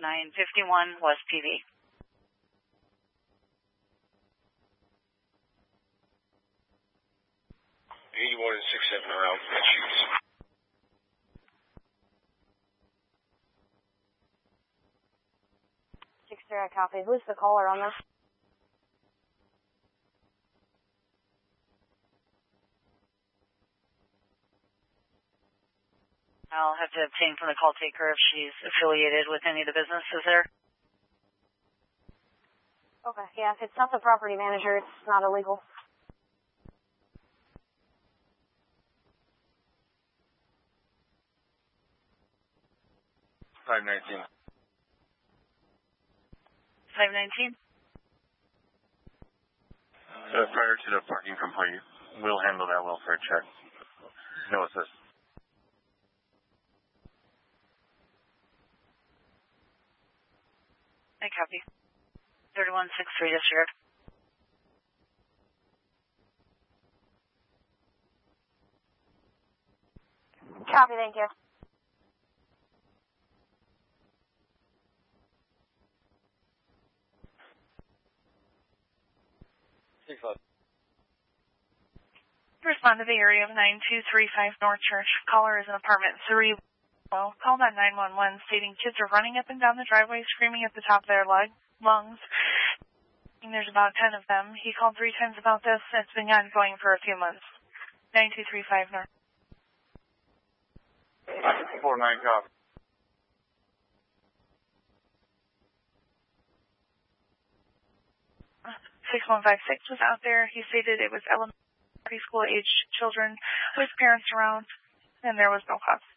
951 West PV. 81 and 67 around Matthews. 6-0, copy. Who's the caller on this? I'll have to obtain from the call taker if she's affiliated with any of the businesses there. Okay, yeah, if it's not the property manager, it's not illegal. $519. 519? Prior to the parking complaint, we'll handle that welfare check. No assist. I copy. 3163 disregard. Copy, thank you. Respond to the area of 9235 North Church. Caller is in apartment 3. Called on 911 stating kids are running up and down the driveway screaming at the top of their lungs. There's about 10 of them. He called 3 times about this. It's been ongoing for a few months. 9235 North. 49 copy. Uh, 6156 was out there. He stated it was elementary school age children with parents around, and there was no cops.